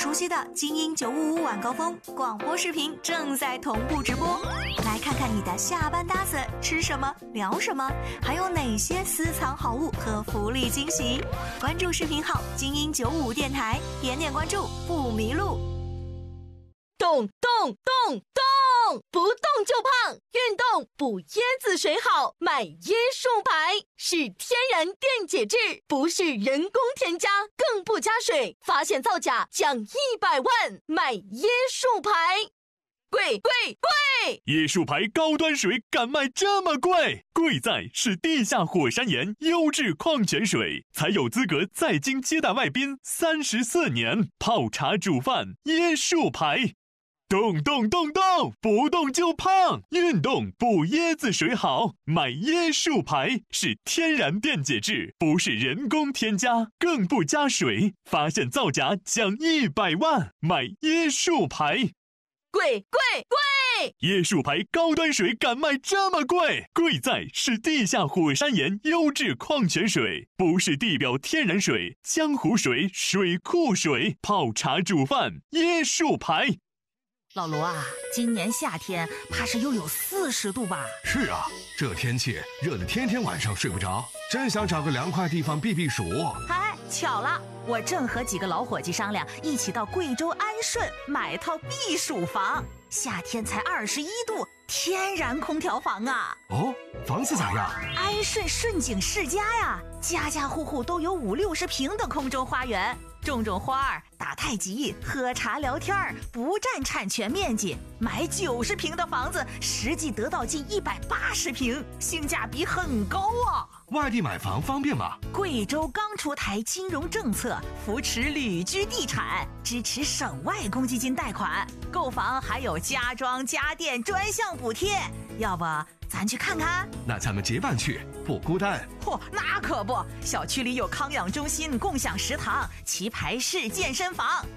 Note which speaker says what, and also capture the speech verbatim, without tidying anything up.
Speaker 1: 熟悉的精英九五五晚高峰广播视频正在同步直播，来看看你的下班搭子吃什么聊什么，还有哪些私藏好物和福利惊喜。关注视频号精英九五五电台，点点关注不迷路。
Speaker 2: 动动动动，不动就胖，运动补椰子水好，买椰树牌是天然电解质，不是人工添加，更不加水，发现造假奖一百万，买椰树牌。贵贵贵！
Speaker 3: 椰树牌高端水敢卖这么贵？贵在是地下火山岩优质矿泉水，才有资格在京接待外宾三十四年，泡茶煮饭椰树牌。动动动动，不动就胖，运动补椰子水好，买椰树牌是天然电解质，不是人工添加，更不加水，发现造假奖一百万，买椰树牌。
Speaker 2: 贵贵贵！
Speaker 3: 椰树牌高端水敢卖这么贵？贵在是地下火山岩优质矿泉水，不是地表天然水、江湖水、水库水，泡茶煮饭椰树牌。
Speaker 4: 老卢啊，今年夏天怕是又有四十度吧？
Speaker 5: 是啊，这天气热得天天晚上睡不着，真想找个凉快地方避避暑。
Speaker 4: 哎，巧了，我正和几个老伙计商量，一起到贵州安顺买套避暑房，夏天才二十一度，天然空调房啊。
Speaker 5: 哦，房子咋样？
Speaker 4: 安顺顺景世家呀，家家户户都有五六十平的空中花园，种种花儿，打太极，喝茶聊天儿，不占产权面积。买九十平的房子，实际得到近一百八十平，性价比很高啊。
Speaker 5: 外地买房方便吗？
Speaker 4: 贵州刚出台金融政策，扶持旅居地产，支持省外公积金贷款，购房还有家装家电专项补贴。要不咱去看看？
Speaker 5: 那咱们结伴去，不孤单。
Speaker 4: 嚯、哦，那可不，小区里有康养中心、共享食堂、棋牌室、健身房。